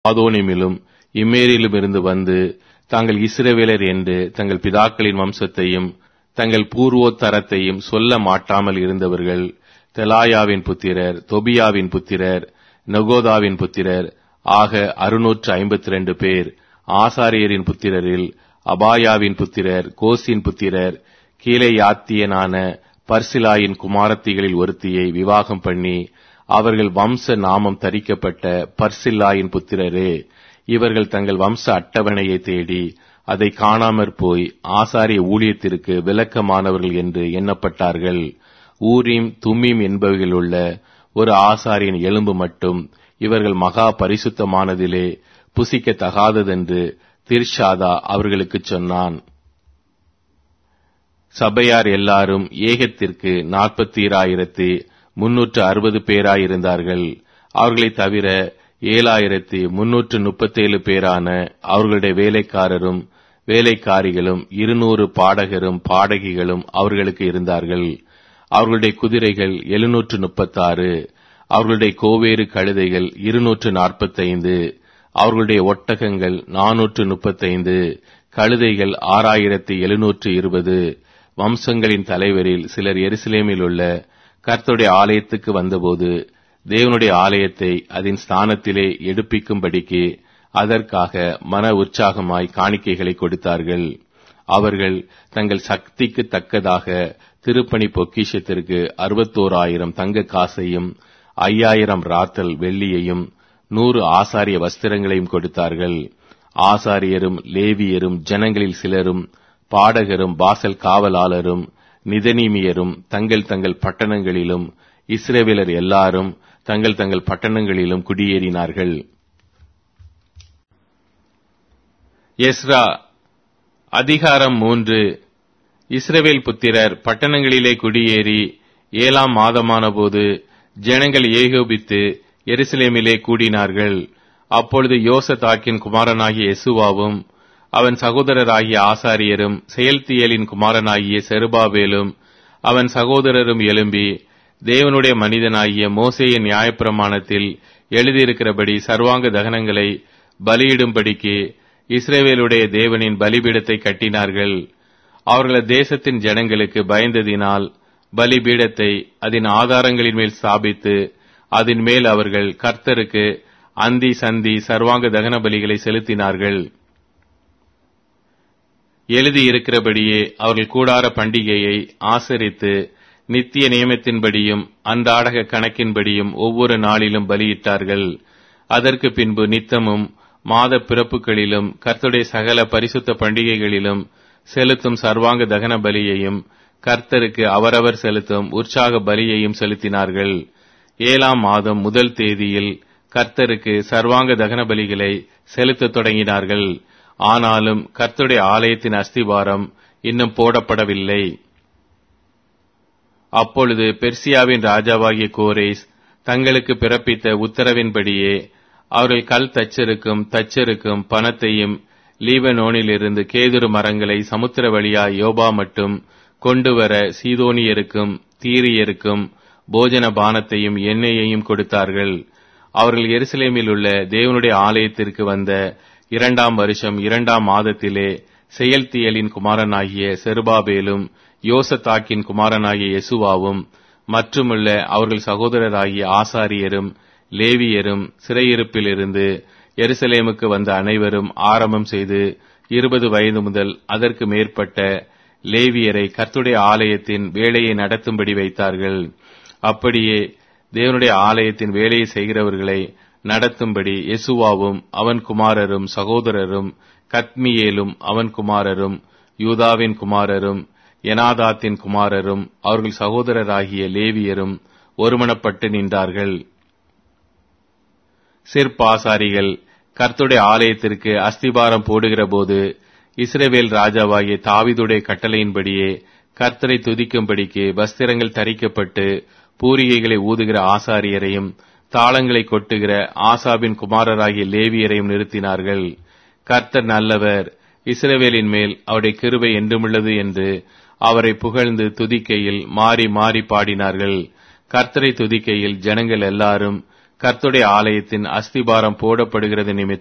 ஆதோனிமிலும் இம்மேரிலும் இருந்து வந்து தாங்கள் இஸ்ரவேலர் என்று தங்கள் பிதாக்களின் வம்சத்தையும் தங்கள் பூர்வோத்தரத்தையும் சொல்ல மாட்டாமல் இருந்தவர்கள் தெலாயாவின் புத்திரர், தொபியாவின் புத்திரர், நெகோதாவின் புத்திரர் ஆக 652 பேர். ஆசாரியரின் புத்திரரில் அபாயாவின் புத்திரர், கோசின் புத்திரர், கீலேயாத்தியனான பர்சிலாயின் குமாரத்திகளில் ஒருத்தியை விவாகம் பண்ணி அவர்கள் வம்ச நாமம் தரிக்கப்பட்ட பர்சில்லாயின் புத்திரரே. இவர்கள் தங்கள் வம்ச அட்டவணையை தேடி அதை காணாமற் போய் ஆசாரிய ஊழியத்திற்கு விலக்கமானவர்கள் என்று எண்ணப்பட்டார்கள். ஊரீம் தும்மீம் என்பவைகளுள்ள ஒரு ஆசாரியின் எலும்பு மட்டும் இவர்கள் மகா பரிசுத்தமானதிலே புசிக்கத்தகாததென்று திர்ஷாதா அவர்களுக்குச் சொன்னான். சபையார் எல்லாரும் ஏகத்திற்கு 40,360 பேராயிருந்தார்கள். அவர்களைத் தவிர 7,337 பேரான அவர்களுடைய வேலைக்காரரும் வேலைக்காரிகளும் 200 பாடகரும் பாடகிகளும் அவர்களுக்கு இருந்தார்கள். அவர்களுடைய குதிரைகள் 736, அவர்களுடைய கோவேறு கழுதைகள் 245, அவர்களுடைய ஒட்டகங்கள் 435, கழுதைகள் 6,720. வம்சங்களின் தலைவரில் சிலர் எருசலேமில் உள்ள கர்த்தருடைய ஆலயத்துக்கு வந்தபோது தேவனுடைய ஆலயத்தை அதன் ஸ்தானத்திலே எடுப்பிக்கும்படிக்கு அதற்காக மன உற்சாகமாய் காணிக்கைகளை கொடுத்தார்கள். அவர்கள் தங்கள் சக்திக்கு தக்கதாக திருப்பணி பொக்கிஷத்திற்கு 61,000 தங்க காசையும் 5,000 ராத்தல் வெள்ளியையும் 100 ஆசாரிய வஸ்திரங்களையும் கொடுத்தார்கள். ஆசாரியரும் லேவியரும் ஜனங்களில் சிலரும் பாடகரும் வாசல் காவலாளரும் நிதனீமியரும் தங்கள் தங்கள் பட்டணங்களிலும் இஸ்ரவேலர் எல்லாரும் தங்கள் தங்கள் பட்டணங்களிலும் குடியேறினார்கள். எஸ்ரா அதிகாரம் 3. இஸ்ரவேல் புத்திரர் பட்டணங்களிலே குடியேறி 7ஆம் மாதமான போது ஜனங்கள் ஏகோபித்து எருசலேமிலே கூடினார்கள். அப்பொழுது யோசதாக்கின் குமாரனாகிய யெசுவாவும் அவன் சகோதரராகிய ஆசாரியரும் செயல்தியேலின் குமாரனாகிய செருபாபேலும் அவன் சகோதரரும் எழும்பி தேவனுடைய மனிதனாகிய மோசேயின் நியாயப்பிரமாணத்தில் எழுதியிருக்கிறபடி சர்வாங்க தகனங்களை பலியிடும்படிக்கு இஸ்ரவேலுடைய தேவனின் பலிபீடத்தை கட்டினார்கள். அவர்கள் தேசத்தின் ஜனங்களுக்கு பயந்ததினால் பலிபீடத்தை அதன் ஆதாரங்களின் மேல் ஸ்தாபித்து அதன் மேல் அவர்கள் கர்த்தருக்கு அந்தி சந்தி சர்வாங்க தகன பலிகளை செலுத்தினார்கள். எழுதியிருக்கிறபடியே அவர்கள் கூடார பண்டிகையை ஆசரித்து நித்திய நியமத்தின்படியும் அன்றாடக கணக்கின்படியும் ஒவ்வொரு நாளிலும் பலியிட்டார்கள். அதற்கு பின்பு நித்தமும் மாத பிறப்புகளிலும் கர்த்தருடைய சகல பரிசுத்த பண்டிகைகளிலும் செலுத்தும் சர்வாங்க தகன பலியையும் கர்த்தருக்கு அவரவர் செலுத்தும் உற்சாக பலியையும் செலுத்தினார்கள். 7ஆம் மாதம் முதல் தேதியில் கர்த்தருக்கு சர்வாங்க தகன பலிகளை செலுத்தத் தொடங்கினார்கள். ஆனாலும் கர்த்தருடைய ஆலயத்தின் அஸ்திவாரம் இன்னும் போடப்படவில்லை. அப்பொழுது பெர்சியாவின் ராஜாவாகிய கோரேஸ் தங்களுக்கு பிறப்பித்த உத்தரவின்படியே அவர்கள் கல் தச்சருக்கும் பணத்தையும் லீபனோனிலிருந்து கேதுரு மரங்களை சமுத்திர வழியாய் யோபா மட்டும் கொண்டுவர சீதோனியருக்கும் தீரியருக்கும் போஜன பானத்தையும் எண்ணெயையும் கொடுத்தார்கள். அவர்கள் எருசலேமில் உள்ள தேவனுடைய ஆலயத்திற்கு வந்த 2ஆம் வருஷம் 2ஆம் மாதத்திலே செயல்தியேலின் குமாரனாகிய செருபாபேலும் யோசதாக்கின் குமாரனாகிய யெசுவாவும் மற்றுமுள்ள அவர்கள் சகோதரராகிய ஆசாரியரும் லேவியரும் சிறையிருப்பிலிருந்து எருசலேமுக்கு வந்த அனைவரும் ஆரம்பம் செய்து 20 வயது முதல் அதற்கு மேற்பட்ட லேவியரை கர்த்தருடைய ஆலயத்தின் வேலையை நடத்தும்படி வைத்தார்கள். அப்படியே தேவனுடைய ஆலயத்தின் வேலையை செய்கிறவர்களை நடத்தும்படி யெசுவாவும் அவன் குமாரரும் சகோதரரும் கத்மியேலும் அவன் குமாரரும் யூதாவின் குமாரரும் எனாதாத்தின் குமாரரும் அவர்கள் சகோதரராகிய லேவியரும் ஒருமனப்பட்டு நின்றார்கள். சிற்பாசாரிகள் கர்த்தருடைய ஆலயத்திற்கு அஸ்திபாரம் போடுகிற போது இஸ்ரவேல் ராஜாவாகிய தாவீதுடைய கட்டளையின்படியே கர்த்தரை துதிக்கும்படிக்கு வஸ்திரங்கள் தரிக்கப்பட்டு பூரிகைகளை ஊதுகிற ஆசாரியரையும் தாளங்களை கொட்டுகிற ஆசாபின் குமாரராகிய லேவியரையும் நிறுத்தினார்கள். கர்த்தர் நல்லவர், இஸ்ரவேலின் மேல் அவருடைய கிருபை என்றுமுள்ளது என்று அவரை புகழ்ந்து துதிக்கையில் மாறி மாறி பாடினார்கள். கர்த்தரை துதிக்கையில் ஜனங்கள் எல்லாரும் கர்த்தருடைய ஆலயத்தின் அஸ்திபாரம் போடப்படுகிறது நிமித்தம்